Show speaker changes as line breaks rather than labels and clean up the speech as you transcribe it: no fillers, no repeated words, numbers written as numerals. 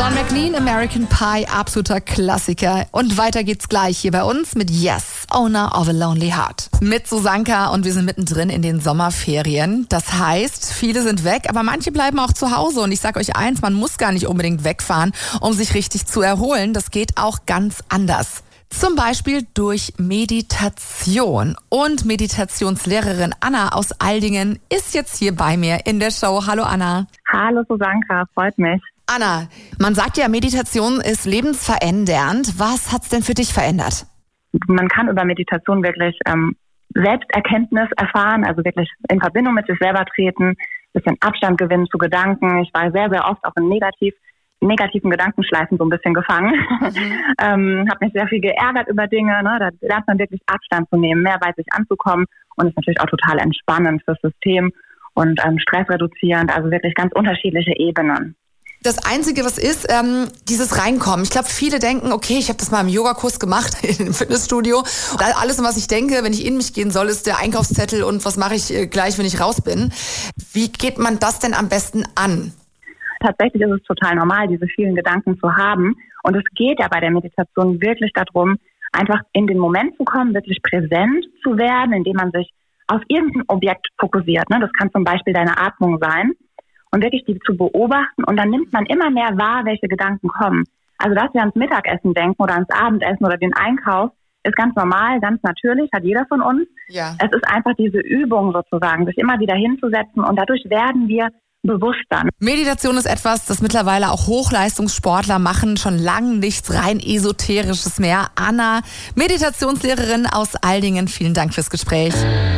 Sean McLean, American Pie, absoluter Klassiker. Und weiter geht's gleich hier bei uns mit Yes, Owner of a Lonely Heart. Mit Susanka und wir sind mittendrin in den Sommerferien. Das heißt, viele sind weg, aber manche bleiben auch zu Hause. Und ich sag euch eins, man muss gar nicht unbedingt wegfahren, um sich richtig zu erholen. Das geht auch ganz anders. Zum Beispiel durch Meditation. Und Meditationslehrerin Anna aus Aldingen ist jetzt hier bei mir in der Show. Hallo Anna.
Hallo Susanka, freut mich.
Anna, man sagt ja, Meditation ist lebensverändernd. Was hat's denn für dich verändert?
Man kann über Meditation wirklich Selbsterkenntnis erfahren, also wirklich in Verbindung mit sich selber treten, bisschen Abstand gewinnen zu Gedanken. Ich war sehr, sehr oft auch in negativen Gedankenschleifen so ein bisschen gefangen. Habe mich sehr viel geärgert über Dinge. Ne? Da lernt man wirklich Abstand zu nehmen, mehr bei sich anzukommen und ist natürlich auch total entspannend fürs System und stressreduzierend, also wirklich ganz unterschiedliche Ebenen.
Das Einzige, was ist, dieses Reinkommen. Ich glaube, viele denken, okay, ich habe das mal im Yogakurs gemacht, im Fitnessstudio. Und alles, was ich denke, wenn ich in mich gehen soll, ist der Einkaufszettel und was mache ich gleich, wenn ich raus bin. Wie geht man das denn am besten an?
Tatsächlich ist es total normal, diese vielen Gedanken zu haben. Und es geht ja bei der Meditation wirklich darum, einfach in den Moment zu kommen, wirklich präsent zu werden, indem man sich auf irgendein Objekt fokussiert. Ne? Das kann zum Beispiel deine Atmung sein. Und wirklich die zu beobachten und dann nimmt man immer mehr wahr, welche Gedanken kommen. Also dass wir ans Mittagessen denken oder ans Abendessen oder den Einkauf, ist ganz normal, ganz natürlich, hat jeder von uns.
Ja.
Es ist einfach diese Übung sozusagen, sich immer wieder hinzusetzen und dadurch werden wir bewusster.
Meditation ist etwas, das mittlerweile auch Hochleistungssportler machen, schon lange nichts rein Esoterisches mehr. Anna, Meditationslehrerin aus Aldingen, vielen Dank fürs Gespräch.